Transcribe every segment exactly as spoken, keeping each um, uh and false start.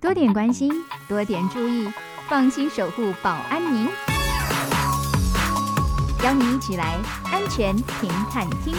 多点关心，多点注意，放心守护保安宁。邀你一起来安全停看厅。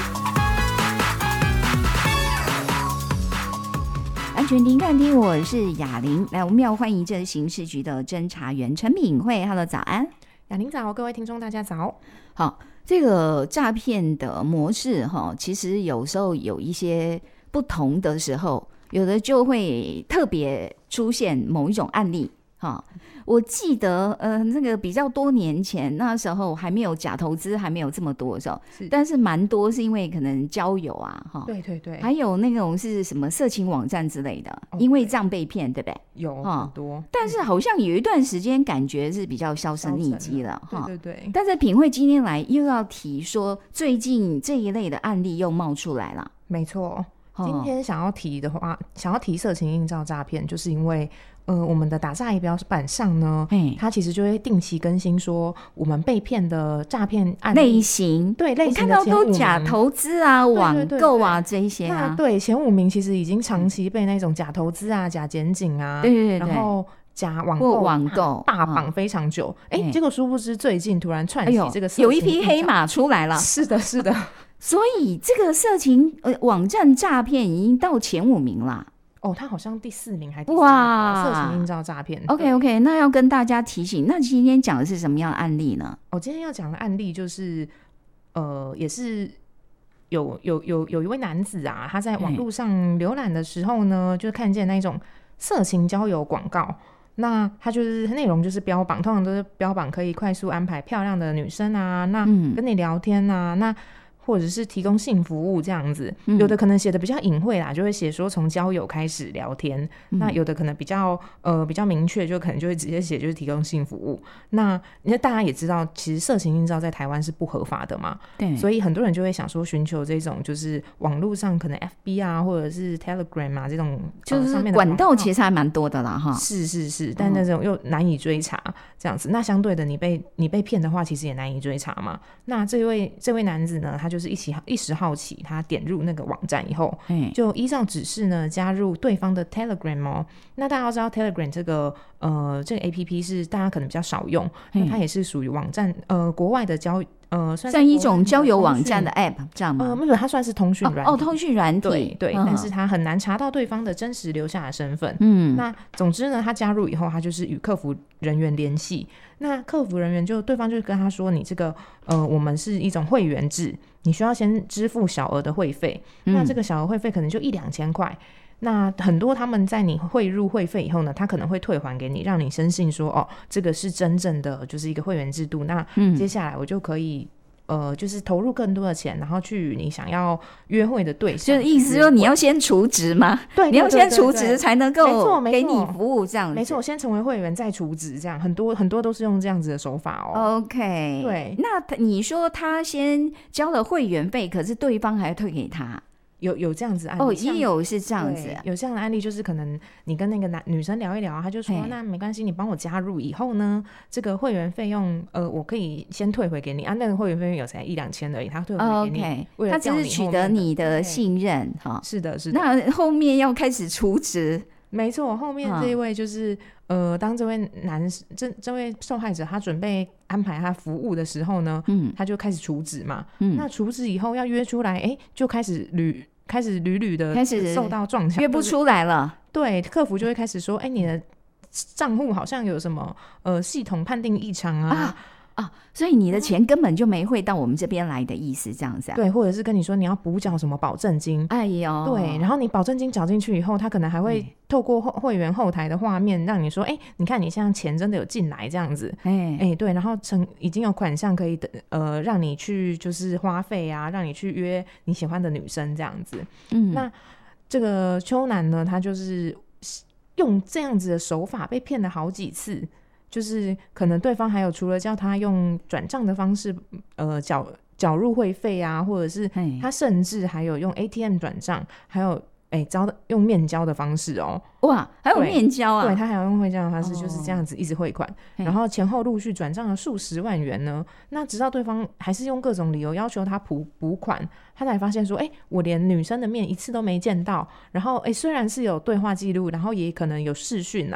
安全停看厅，我是雅玲。来，我们要欢迎这刑事局的侦查员陈品慧。Hello， 早安。 雅玲早，各位听众大家早。 好，这个诈骗的模式哈，其实有时候有一些不同的时候，有的就会特别出现某一种案例哈。我记得呃，那个比较多年前，那时候还没有假投资，还没有这么多的时候，是但是蛮多是因为可能交友啊，哈， 对对对， 还有那种是什么色情网站之类的，哦、因为这样被骗，对不对？ 有很多， 但是好像有一段时间感觉是比较销声匿迹了， 哈，对对对。 但是品慧今天来又要提说，最近这一类的案例又冒出来了， 没错。今天想要提的话，想要提色情应照诈骗，就是因为呃，我们的打诈仪表板上呢，它其实就会定期更新说我们被骗的诈骗案类型， 对类型的前五名，我看到都假投资啊、网购啊这一些啊。 那对前五名其实已经长期被那种假投资啊、假检警啊， 对对对， 然后假网购网购霸榜非常久。哎、嗯，结果殊不知最近突然串起这个色情、 哎、有一匹黑马出来了。 是的，是的。 所以这个色情呃网站诈骗已经到前五名啦。 哦，他好像第四名还第四名哇，色情应照诈骗。 OK OK， 那要跟大家提醒，那今天讲的是什么样的案例呢？ 哦，今天要讲的案例就是，呃，也是有有有有一位男子啊，他在网络上浏览的时候呢，就看见那种色情交友广告。那他就是内容就是标榜，通常都是标榜可以快速安排漂亮的女生啊，那跟你聊天啊，嗯、那。或者是提供性服务这样子，有的可能写的比较隐晦啦，就会写说从交友开始聊天。嗯、那有的可能比较呃比较明确，就可能就会直接写就是提供性服务。那因为大家也知道，其实色情应照在台湾是不合法的嘛，对，所以很多人就会想说寻求这种就是网络上可能 F B 啊或者是 Telegram 啊这种就是上面的管道其实还蛮多的啦哈。 是是是，但那种又难以追查这样子。那相对的，你被你被骗的话，其实也难以追查嘛。那这位这位男子呢，他就就是一起一时好奇，他点入那个网站以后，就依照指示呢加入对方的 Telegram 哦。那大家要知道 Telegram 这个呃这个 A P P 是大家可能比较少用，那它也是属于网站呃国外的交呃算是一种交友网站的 App 这样吗？ 呃，没有，它算是通讯软体。 哦，通讯软体， 对对、嗯，但是它很难查到对方的真实留下的身份。嗯，那总之呢，他加入以后，他就是与客服人员联系。那客服人员就对方就跟他说，你这个呃，我们是一种会员制，你需要先支付小额的会费。嗯、那这个小额会费可能就一两千块。那很多他们在你汇入会费以后呢，他可能会退还给你，让你深信说，哦，这个是真正的就是一个会员制度。那接下来我就可以。呃，就是投入更多的钱，然后去你想要约会的对象， 就意思说你要先储值吗？ 对， 你要先储值才能够给你服务这样子。 没错，先成为会员再储值，这样很多很多都是用这样子的手法哦。 OK， 对， 那你说他先交了会员费，可是对方还要退给他？ 有有这样子案例哦，也有是这样子、啊， 有这样的案例，就是可能你跟那个男女生聊一聊，他就说那没关系，你帮我加入以后呢，这个会员费用呃我可以先退回给你啊，那个会员费用有才一两千而已，他退回给你， okay, 为了他只是取得你的信任哈。 是的，是的。 那后面要开始储值， 没错，后面这一位就是、嗯、呃，当这位男这这位受害者他准备安排他服务的时候呢，嗯，他就开始储值嘛，嗯，那储值以后要约出来，哎，就开始屡开始屡屡的受到撞墙， 约不出来了。 对，客服就会开始说，哎，你的账户好像有什么呃系统判定异常啊。啊啊，所以你的钱根本就没汇到我们这边来的意思，这样子啊？ 对，或者是跟你说你要补缴什么保证金， 哎呦， 对，然后你保证金缴进去以后，他可能还会透过会员后台的画面让你说，哎、欸，你看你现在钱真的有进来这样子，哎、欸欸、对，然后成已经有款项可以呃让你去就是花费啊，让你去约你喜欢的女生这样子，嗯，那这个邱男呢，他就是用这样子的手法被骗了好几次。就是可能对方还有除了叫他用转账的方式呃缴缴入会费啊，或者是他甚至还有用 A T M 转账，还有哎、欸，交的用面交的方式哦， 哇，还有面交啊？ 对，他还有用面交的方式，就是这样子一直汇款，哦、然后前后陆续转账了数十万元呢。那直到对方还是用各种理由要求他补补款，他才发现说，哎、欸，我连女生的面一次都没见到，然后哎、欸，虽然是有对话记录，然后也可能有视讯呐，